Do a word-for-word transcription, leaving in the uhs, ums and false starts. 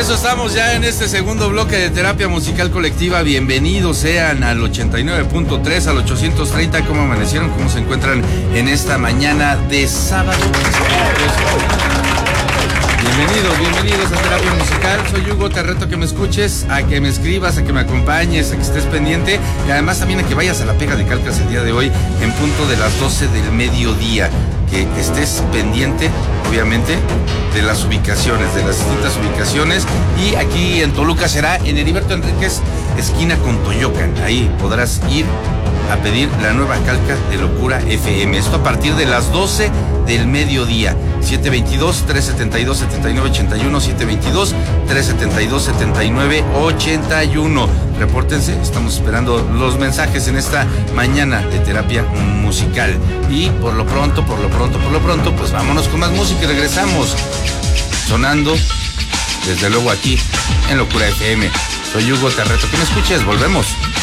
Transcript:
eso estamos ya en este segundo bloque de Terapia Musical Colectiva. Bienvenidos sean al ochenta y nueve punto tres, al ochocientos treinta. ¿Cómo amanecieron? ¿Cómo se encuentran en esta mañana de sábado? Bienvenidos, bienvenidos a Terapia Musical. Soy Hugo, te reto a que me escuches, a que me escribas, a que me acompañes, a que estés pendiente y además también a que vayas a la Pega de Calcas el día de hoy en punto de las doce del mediodía. Que estés pendiente, obviamente, de las ubicaciones, de las distintas ubicaciones. Y aquí en Toluca será en Heriberto Enríquez, esquina con Toyocan. Ahí podrás ir a pedir la nueva calca de Locura F M. Esto a partir de las doce del mediodía. siete veintidós, trescientos setenta y dos, setenta y nueve ochenta y uno, siete veintidós, trescientos setenta y dos, setenta y nueve ochenta y uno. Repórtense, estamos esperando los mensajes en esta mañana de Terapia Musical. Y por lo pronto, por lo pronto, por lo pronto, pues vámonos con más música y regresamos sonando, desde luego aquí en Locura F M. Soy Hugo, te reto que me escuches, volvemos.